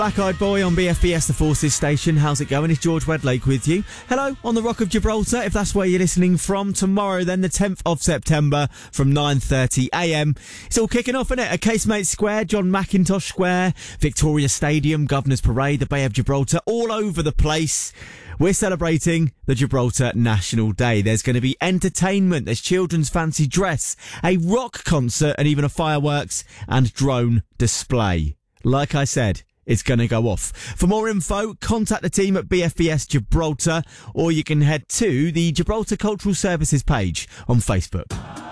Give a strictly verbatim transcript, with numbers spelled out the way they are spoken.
Black Eyed Boy on B F B S, the Forces station. How's it going? It's George Wedlake with you. Hello, on the Rock of Gibraltar, if that's where you're listening from. Tomorrow, then, the tenth of September, from nine thirty a m. It's all kicking off, isn't it? At Casemate Square, John McIntosh Square, Victoria Stadium, Governor's Parade, the Bay of Gibraltar, all over the place. We're celebrating the Gibraltar National Day. There's going to be entertainment, there's children's fancy dress, a rock concert, and even a fireworks and drone display. Like I said, it's going to go off. For more info, contact the team at B F B S Gibraltar, or you can head to the Gibraltar Cultural Services page on Facebook.